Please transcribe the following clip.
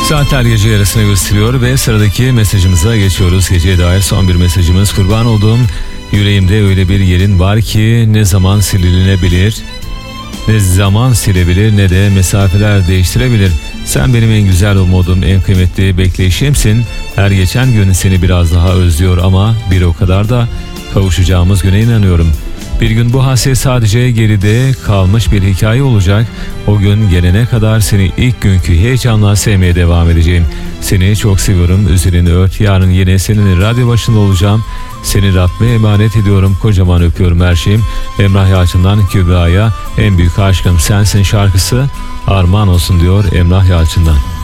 Saatler gece yarısını gösteriyor ve sıradaki mesajımıza geçiyoruz. Geceye dair son bir mesajımız. Kurban olduğum yüreğimde öyle bir yerin var ki ne zaman silinebilir, ne zaman silebilir, ne de mesafeler değiştirebilir. Sen benim en güzel umudum, en kıymetli bekleyişimsin. Her geçen gün seni biraz daha özlüyor ama bir o kadar da kavuşacağımız güne inanıyorum. Bir gün bu hasret sadece geride kalmış bir hikaye olacak. O gün gelene kadar seni ilk günkü heyecanla sevmeye devam edeceğim. Seni çok seviyorum, üzerini ört. Yarın yine seninle radyo başında olacağım. Seni Rabbime emanet ediyorum. Kocaman öpüyorum her şeyim. Emrah Yalçın'dan Kübra'ya en büyük aşkım sensin şarkısı armağan olsun diyor Emrah Yalçın'dan.